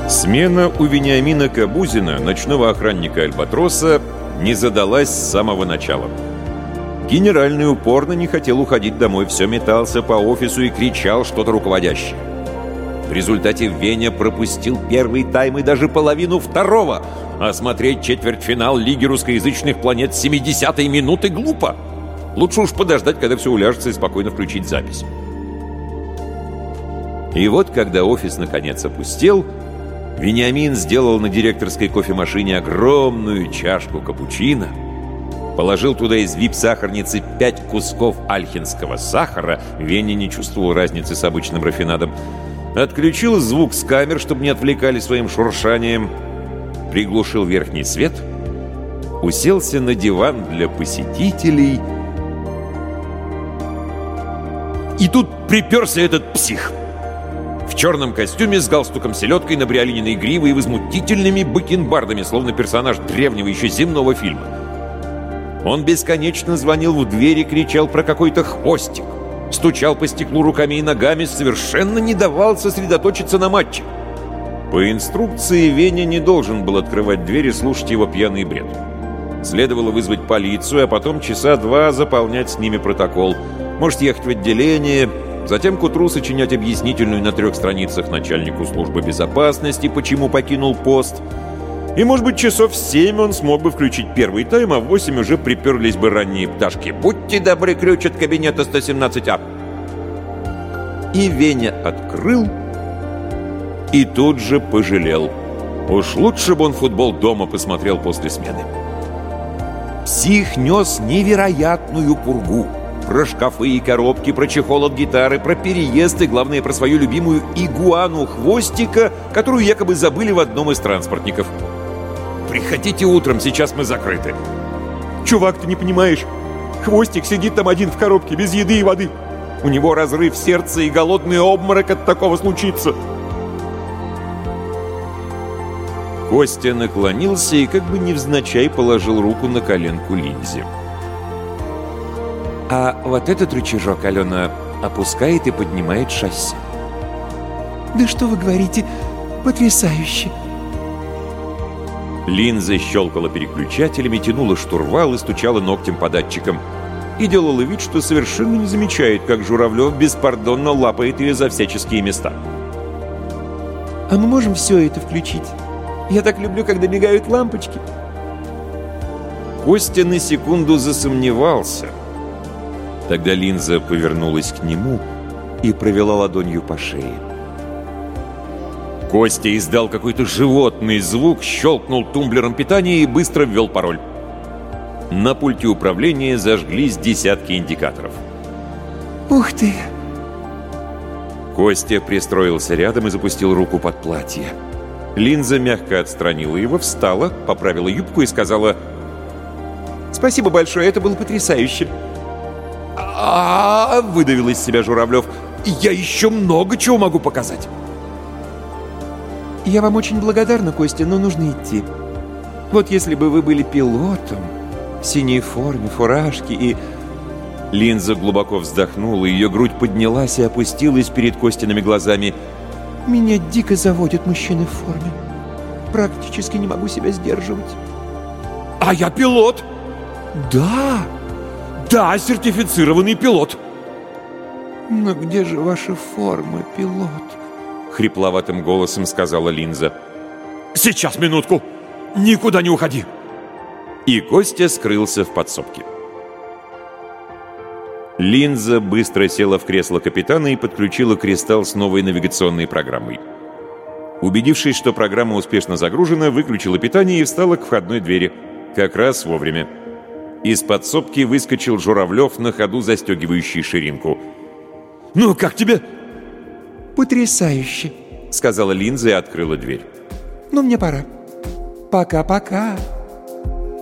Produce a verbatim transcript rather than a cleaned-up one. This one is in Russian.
Смена у Вениамина Кабузина, ночного охранника «Альбатроса», не задалась с самого начала. Генеральный упорно не хотел уходить домой, все метался по офису и кричал что-то руководящее. В результате Веня пропустил первый тайм и даже половину второго, а смотреть четвертьфинал Лиги русскоязычных планет с семидесятой минуты глупо. Лучше уж подождать, когда все уляжется, и спокойно включить запись. И вот, когда офис наконец опустел, Вениамин сделал на директорской кофемашине огромную чашку капучино, положил туда из вип-сахарницы пять кусков альхинского сахара, Веня не чувствовал разницы с обычным рафинадом, отключил звук с камер, чтобы не отвлекали своим шуршанием, приглушил верхний свет, уселся на диван для посетителей. И тут приперся этот псих. В черном костюме с галстуком-селедкой на бриолининой гриве и возмутительными бакенбардами, словно персонаж древнего еще земного фильма. Он бесконечно звонил в дверь и кричал про какой-то хвостик, стучал по стеклу руками и ногами, совершенно не давал сосредоточиться на матче. По инструкции Веня не должен был открывать дверь и слушать его пьяный бред. Следовало вызвать полицию, а потом часа два заполнять с ними протокол. Может, ехать в отделение, затем к утру сочинять объяснительную на трех страницах начальнику службы безопасности, почему покинул пост. И, может быть, часов в семь он смог бы включить первый тайм, а в восемь уже приперлись бы ранние пташки. «Будьте добры, ключ от кабинета сто семнадцать А». И Веня открыл, и тут же пожалел. Уж лучше бы он футбол дома посмотрел после смены. Псих нес невероятную пургу. Про шкафы и коробки, про чехол от гитары, про переезд и, главное, про свою любимую игуану Хвостика, которую якобы забыли в одном из транспортников. «Приходите утром, сейчас мы закрыты». «Чувак, ты не понимаешь. Хвостик сидит там один в коробке, без еды и воды. У него разрыв сердца и голодный обморок от такого случится». Костя наклонился и как бы невзначай положил руку на коленку Линзе. «А вот этот рычажок Алена опускает и поднимает шасси». «Да что вы говорите? Потрясающе!» Линза щелкала переключателями, тянула штурвал и стучала ногтем по датчикам. И делала вид, что совершенно не замечает, как Журавлев беспардонно лапает ее за всяческие места. «А мы можем все это включить? Я так люблю, когда мигают лампочки». Костя на секунду засомневался. Тогда Линза повернулась к нему и провела ладонью по шее. Костя издал какой-то животный звук, щелкнул тумблером питания и быстро ввел пароль. На пульте управления зажглись десятки индикаторов. «Ух ты!» Костя пристроился рядом и запустил руку под платье. Линза мягко отстранила его, встала, поправила юбку и сказала: «Спасибо большое, это было потрясающе». «А-а-а!» — выдавил из себя Журавлев. «Я еще много чего могу показать». «Я вам очень благодарна, Костя, но нужно идти. Вот если бы вы были пилотом, в синей форме, фуражке и...» Линза глубоко вздохнула, ее грудь поднялась и опустилась перед Костиными глазами. «Меня дико заводят мужчины в форме. Практически не могу себя сдерживать». «А я пилот!» «Да!» «Да, сертифицированный пилот!» «Но где же ваша форма, пилот?» Хрипловатым голосом сказала Линза. «Сейчас, минутку! Никуда не уходи!» И Костя скрылся в подсобке. Линза быстро села в кресло капитана и подключила кристалл с новой навигационной программой. Убедившись, что программа успешно загружена, выключила питание и встала к входной двери. Как раз вовремя. Из подсобки выскочил Журавлев, на ходу застегивающий ширинку. «Ну, как тебе?» «Потрясающе», — сказала Линза и открыла дверь. «Ну, мне пора. Пока-пока».